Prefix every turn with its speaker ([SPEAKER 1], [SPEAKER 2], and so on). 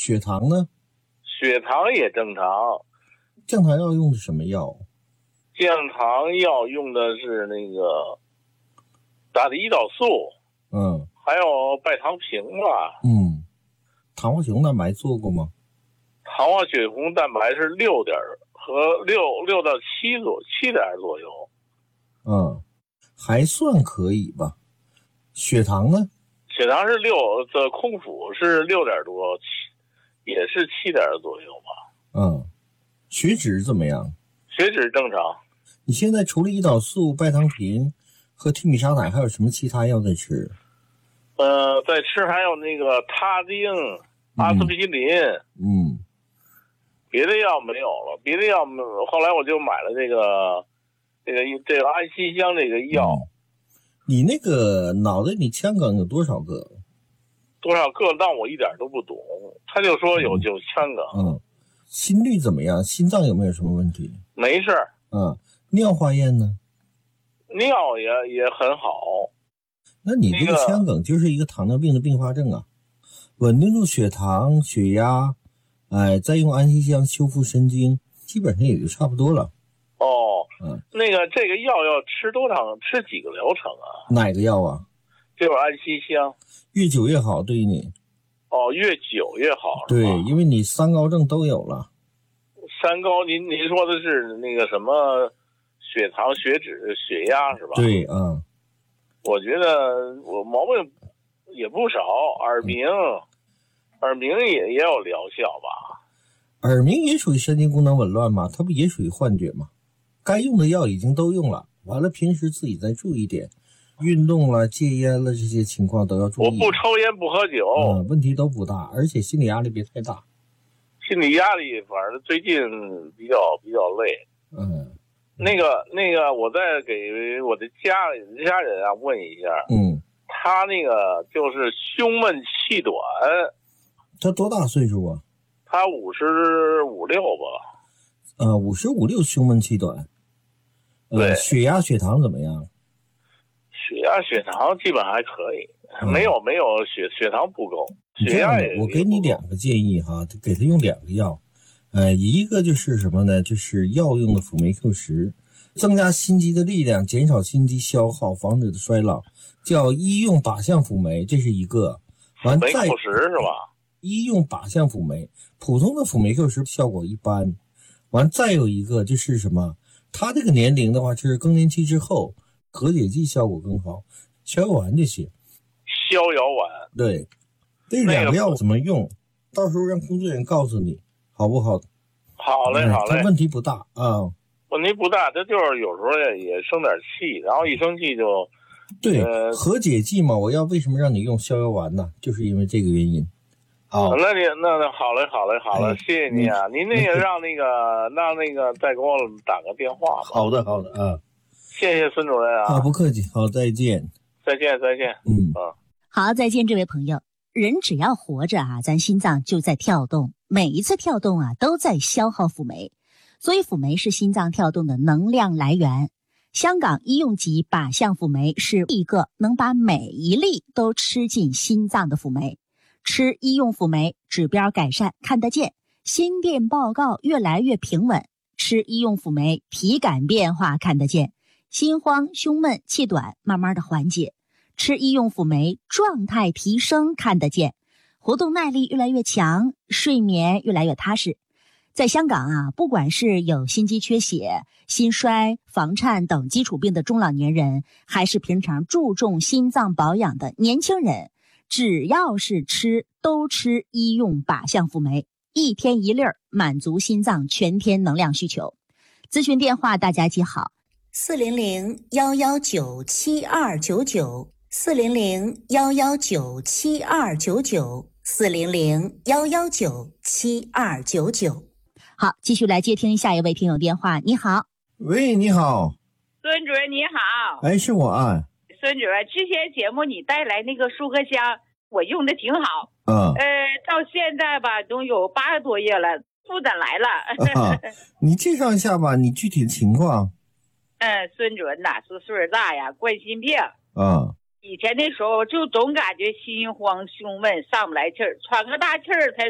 [SPEAKER 1] 血糖呢？
[SPEAKER 2] 血糖也正常。
[SPEAKER 1] 降糖药用的什么药？
[SPEAKER 2] 降糖药用的是那个打的胰岛素，还有拜糖平吧。
[SPEAKER 1] 糖化血红蛋白做过吗？
[SPEAKER 2] 糖化血红蛋白是6点和6到7点左右。
[SPEAKER 1] 还算可以吧。血糖呢？
[SPEAKER 2] 血糖是6的空腹是6点多，也是7点左右吧。
[SPEAKER 1] 血脂怎么样？
[SPEAKER 2] 血脂正常。
[SPEAKER 1] 你现在除了胰岛素、拜糖平和替米沙乃，还有什么其他药在吃？
[SPEAKER 2] 在吃还有那个他汀、阿司匹林。别的药没有了，别的药后来我就买了这个安息香这个药。
[SPEAKER 1] 你那个脑袋里腔梗有多少个？
[SPEAKER 2] 多少个？但我一点都不懂。他就说有腔梗。
[SPEAKER 1] 心率怎么样？心脏有没有什么问题？
[SPEAKER 2] 没事。
[SPEAKER 1] 尿化验呢？
[SPEAKER 2] 尿也很好。
[SPEAKER 1] 那你这个腔梗就是一个糖尿病的并发症啊。稳定住血糖、血压，再用安息香修复神经，基本上也就差不多了。
[SPEAKER 2] 那个这个药要吃多长？吃几个疗程啊？
[SPEAKER 1] 哪个药啊？
[SPEAKER 2] 就是安息香。
[SPEAKER 1] 越久越好，对于你。
[SPEAKER 2] 越久越好。
[SPEAKER 1] 对，因为你三高症都有了。
[SPEAKER 2] 三高，您说的是那个什么血糖、血脂、血压是吧？
[SPEAKER 1] 对，
[SPEAKER 2] 我觉得我毛病也不少，耳鸣也有疗效吧？
[SPEAKER 1] 耳鸣也属于神经功能紊乱嘛，它不也属于幻觉吗？该用的药已经都用了，完了平时自己再注意点，运动了、戒烟了这些情况都要注意。
[SPEAKER 2] 我不抽烟不喝酒，
[SPEAKER 1] 问题都不大，而且心理压力别太大。
[SPEAKER 2] 心理压力反正最近比较累。那个我再给我的家人啊问一下。他那个就是胸闷气短。
[SPEAKER 1] 他多大岁数啊？
[SPEAKER 2] 他55、6吧。
[SPEAKER 1] 55、6胸闷气短。
[SPEAKER 2] 对。
[SPEAKER 1] 血压血糖怎么样？
[SPEAKER 2] 血压血糖基本还可以。没有血糖不够。血压
[SPEAKER 1] 我给你2个建议哈，给他用2个药。一个就是什么呢？就是药用的辅酶 Q10，增加心肌的力量，减少心肌消耗，防止的衰老，叫医用靶向辅酶，这是一个。
[SPEAKER 2] 辅酶 Q10是吧？
[SPEAKER 1] 医用靶向辅酶，普通的辅酶 Q10效果一般。再有一个就是什么？他这个年龄的话，就是更年期之后，和解剂效果更好，逍遥丸这些。
[SPEAKER 2] 逍遥丸。
[SPEAKER 1] 对，这2个药怎么用？到时候让工作人员告诉你，好不好？
[SPEAKER 2] 好嘞。
[SPEAKER 1] 它问题不大啊。
[SPEAKER 2] 问题不大，它就是有时候也生点气，然后一生气就。
[SPEAKER 1] 对，和解剂嘛，我为什么让你用逍遥丸呢？就是因为这个原因。
[SPEAKER 2] 那好嘞，谢谢你啊！您那个让那个再给我打个电话吧。
[SPEAKER 1] 好的
[SPEAKER 2] 谢谢孙主任啊。
[SPEAKER 1] 不客气，好，再见。
[SPEAKER 2] 再见。
[SPEAKER 3] 好，再见，这位朋友。人只要活着啊，咱心脏就在跳动，每一次跳动啊，都在消耗辅酶，所以辅酶是心脏跳动的能量来源。香港医用级靶向辅酶是一个能把每一粒都吃进心脏的辅酶。吃医用辅酶，指标改善看得见，心电报告越来越平稳。吃医用辅酶，体感变化看得见，心慌、胸闷、气短慢慢的缓解。吃医用辅酶，状态提升看得见，活动耐力越来越强，睡眠越来越踏实。在香港啊，不管是有心肌缺血、心衰、房颤等基础病的中老年人，还是平常注重心脏保养的年轻人，只要是都吃医用靶向辅酶，一天一粒儿，满足心脏全天能量需求。咨询电话大家记好，400-119-7299，400-119-7299，400-119-7299。好，继续来接听下一位听友电话。你好。
[SPEAKER 1] 喂，你好。
[SPEAKER 4] 孙主任你好。
[SPEAKER 1] 是我啊。
[SPEAKER 4] 孙主任，之前节目你带来那个舒克香，我用的挺好。到现在吧，都有8个多月了，负担来了。
[SPEAKER 1] 你介绍一下吧，你具体的情况。
[SPEAKER 4] 孙主任是岁数大呀，冠心病。以前的时候就总感觉心慌胸闷，上不来气儿，喘个大气儿才